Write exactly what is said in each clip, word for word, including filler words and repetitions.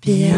bien.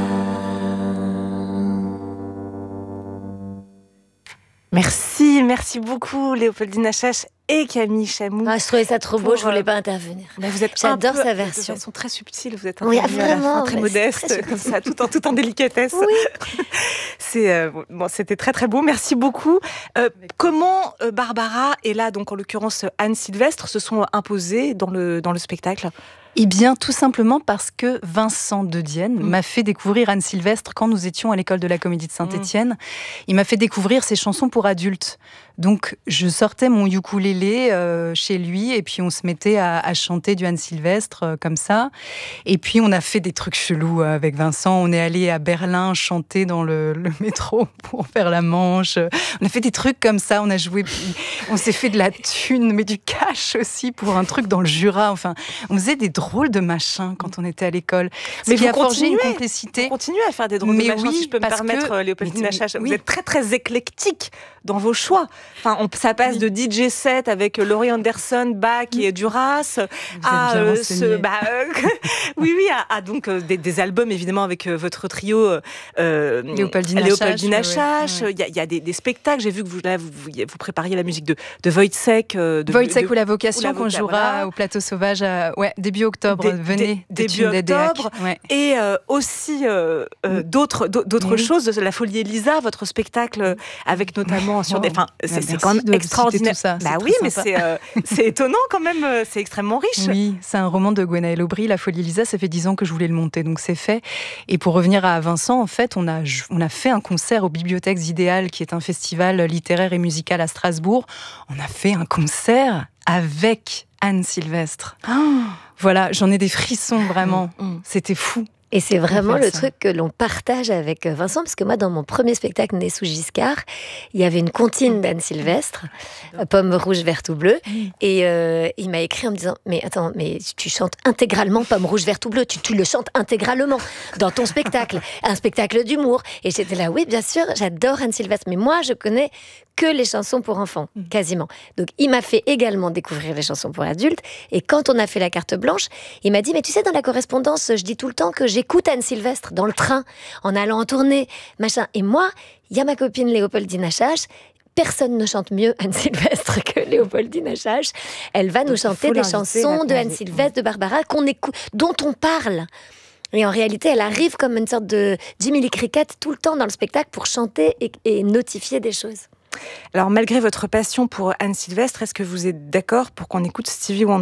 Merci, merci beaucoup Léopoldine Achache et Camille Chamou. Ah, je trouvais ça trop beau, pour, je voulais euh, pas intervenir. Bah vous êtes J'adore un peu, sa version. De façon très subtile, vous êtes Oui, intervenue à vraiment, la fin, très mais modeste, c'est très comme ça, tout en, tout en délicatesse. Oui. C'est, euh, bon, c'était très très beau, merci beaucoup. Euh, comment euh, Barbara et là, donc en l'occurrence Anne Sylvestre, se sont imposées dans le, dans le spectacle ? Eh bien, tout simplement parce que Vincent De Dienne mmh. m'a fait découvrir Anne Sylvestre quand nous étions à l'école de la Comédie de Saint-Étienne. Mmh. Il m'a fait découvrir ses chansons pour adultes. Donc, je sortais mon ukulélé euh, chez lui et puis on se mettait à, à chanter du Anne Sylvestre euh, comme ça. Et puis, on a fait des trucs chelous avec Vincent. On est allé à Berlin chanter dans le, le métro pour faire la manche. On a fait des trucs comme ça. On a joué, on s'est fait de la thune, mais du cash aussi pour un truc dans le Jura. Enfin, on faisait des drôles de machins quand on était à l'école. Ce mais qui vous a forgé une continuez, complicité. Vous continuez à faire des drôles mais de machins, oui, si je peux me permettre, que... Léopoldine Achache. Oui. Vous êtes très très éclectique dans vos choix. Enfin, on, ça passe de D J set avec Laurie Anderson, Bach et Duras à euh, ce, bah, euh, oui oui à, à donc euh, des, des albums évidemment avec euh, votre trio euh, Léopoldine Léopoldine Achache. Il ouais, ouais. y, y a des, des spectacles. J'ai vu que vous là vous, vous, vous prépariez la musique de, de Wojciech. Euh, de, Wojciech de, ou la vocation qu'on jouera voilà. au Plateau Sauvage. À, ouais, début octobre. Dé, Venez. Dé, début octobre. Ouais. Et euh, aussi euh, euh, d'autres d'autres oui. choses. La Folie Elisa, votre spectacle avec notamment sur des. Enfin, c'est, c'est quand même de extraordinaire. Tout ça, bah oui, mais c'est, euh, c'est étonnant quand même, c'est extrêmement riche. Oui, c'est un roman de Gwenaëlle Aubry, La Folie Elisa, ça fait dix ans que je voulais le monter, donc c'est fait. Et pour revenir à Vincent, en fait, on a, on a fait un concert aux Bibliothèques Idéales, qui est un festival littéraire et musical à Strasbourg. On a fait un concert avec Anne Sylvestre. Oh voilà, j'en ai des frissons vraiment, mmh, mmh. C'était fou. Et c'est vraiment le truc que l'on partage avec Vincent, parce que moi, dans mon premier spectacle Né sous Giscard, il y avait une comptine d'Anne Sylvestre, Pomme rouge, verte ou bleue, et euh, il m'a écrit en me disant « Mais attends, mais tu chantes intégralement Pomme rouge, verte ou bleue, tu, tu le chantes intégralement dans ton spectacle, un spectacle d'humour. » Et j'étais là « Oui, bien sûr, j'adore Anne Sylvestre, mais moi, je connais que les chansons pour enfants, quasiment. » Donc, il m'a fait également découvrir les chansons pour adultes, et quand on a fait la carte blanche, il m'a dit « Mais tu sais, dans la correspondance, je dis tout le temps que j'écoute Anne Sylvestre dans le train, en allant en tournée, machin. » Et moi, il y a ma copine Léopoldine Achache. Personne ne chante mieux Anne Sylvestre que Léopoldine Achache. Elle va nous chanter des chansons de Anne Sylvestre, de Barbara, qu'on écoute, dont on parle. Et en réalité, elle arrive comme une sorte de Jimmy Lee Cricket tout le temps dans le spectacle pour chanter et, et notifier des choses. Alors, malgré votre passion pour Anne Sylvestre, est-ce que vous êtes d'accord pour qu'on écoute Stevie Wonder ?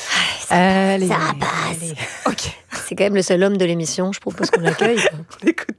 Ça allez, passe. Ça passe. Ok. C'est quand même le seul homme de l'émission. Je propose qu'on l'accueille. On écoute.